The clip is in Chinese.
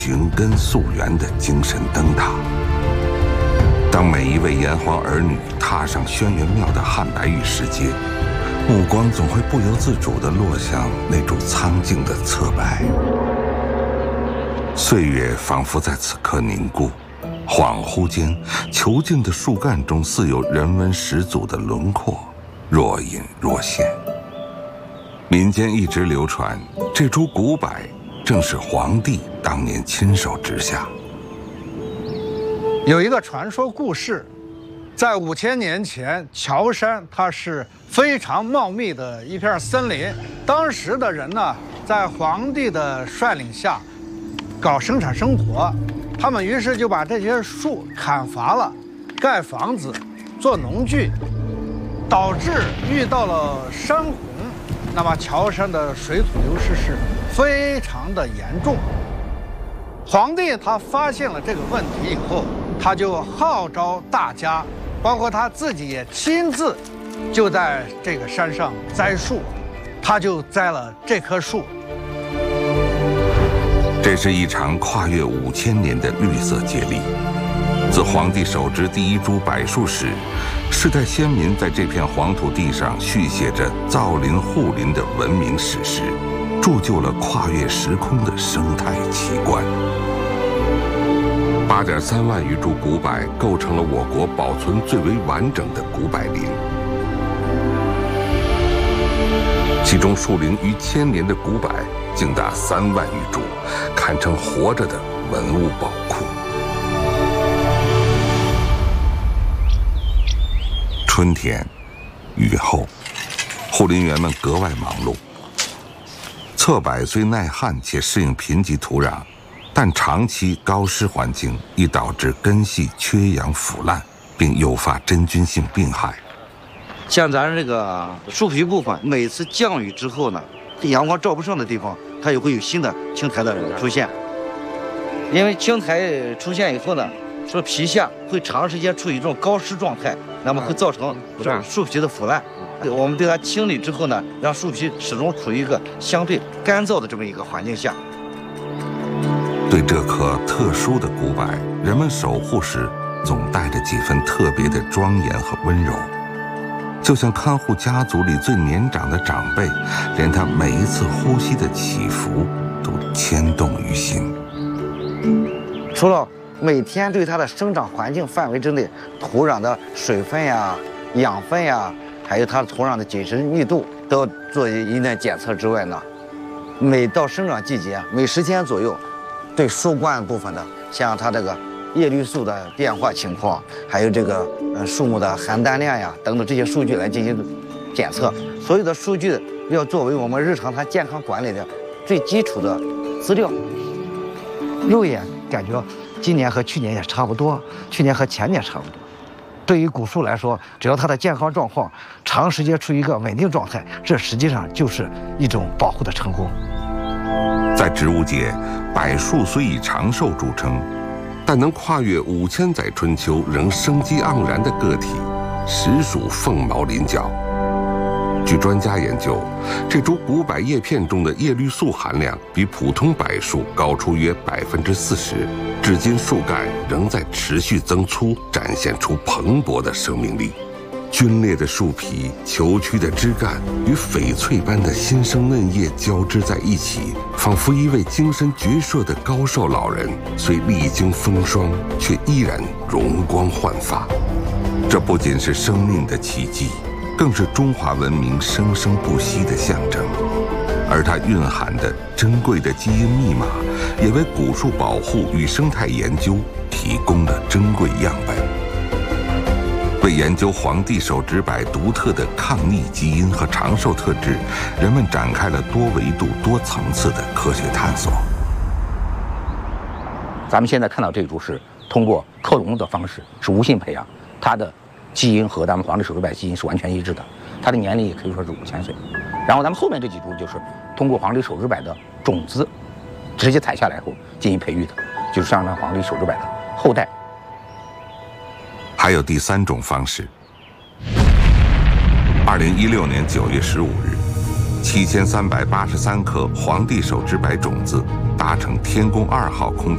寻根溯源的精神灯塔。当每一位炎黄儿女踏上轩辕庙的汉白玉石阶，目光总会不由自主地落向那株苍劲的侧柏。岁月仿佛在此刻凝固，恍惚间，遒劲的树干中似有人文始祖的轮廓，若隐若现。民间一直流传，这株古柏正是皇帝当年亲手植下。 有一个传说故事，在5000年前，乔山它是非常茂密的一片森林。当时的人呢，在皇帝的率领下，搞生产生活，他们于是就把这些树砍伐了，盖房子，做农具，导致遇到了山洪，那么乔山的水土流失是非常的严重。皇帝他发现了这个问题以后，他就号召大家，包括他自己也亲自就在这个山上栽树，他就栽了这棵树。 这是一场跨越5000年的绿色接力。自皇帝手植第一株柏树时，世代先民在这片黄土地上续写着造林护林的文明史诗，铸就了跨越时空的生态奇观。8.3万余株古柏构成了我国保存最为完整的古柏林，其中树龄逾1000年的古柏竟达3万余株，堪称活着的文物宝库。春天，雨后，护林员们格外忙碌。侧柏虽耐旱且适应贫瘠土壤，但长期高湿环境易导致根系缺氧腐烂，并诱发真菌性病害。 像咱这个树皮部分，每次降雨之后呢，阳光照不上的地方，它也会有新的青苔的出现。因为青苔出现以后呢，说皮下会长时间处于一种高湿状态，那么会造成树皮的腐烂。我们对它清理之后呢，让树皮始终处于一个相对干燥的这么一个环境下。 对这棵特殊的古柏，人们守护时总带着几分特别的庄严和温柔，就像看护家族里最年长的长辈，连他每一次呼吸的起伏都牵动于心。 除了每天对它的生长环境范围之内土壤的水分呀、养分呀，还有它土壤的紧实密度都要做一定检测之外呢，每到生长季节，每10天左右，对树冠部分的，像它这个叶绿素的变化情况，还有这个树木的含氮量呀等等这些数据来进行检测。所有的数据要作为我们日常它健康管理的最基础的资料。肉眼感觉今年和去年也差不多，去年和前年差不多。对于古树来说，只要它的健康状况长时间处于一个稳定状态，这实际上就是一种保护的成功。 在植物界，柏树虽以长寿著称，但能跨越5000载春秋仍生机盎然的个体，实属凤毛麟角。据专家研究，这株古柏叶片中的叶绿素含量比普通柏树高出约40%，至今树干仍在持续增粗，展现出蓬勃的生命力。皲裂的树皮、虬曲的枝干与翡翠般的新生嫩叶交织在一起，仿佛一位精神矍铄的高寿老人，虽历经风霜，却依然容光焕发。这不仅是生命的奇迹，更是中华文明生生不息的象征。而它蕴含的珍贵的基因密码，也为古树保护与生态研究提供了珍贵样本。为研究黄帝手植柏独特的抗逆基因和长寿特质，人们展开了多维度、多层次的科学探索。 咱们现在看到这株是通过克隆的方式，是无性培养，它的基因和咱们黄帝手植柏基因是完全一致的，它的年龄也可以说是5000岁。然后咱们后面这几株就是通过黄帝手植柏的种子直接采下来后进行培育的，就是像咱黄帝手植柏的后代。 还有第3种方式。2016年9月15日，7383颗黄帝手植柏种子搭乘天宫2号空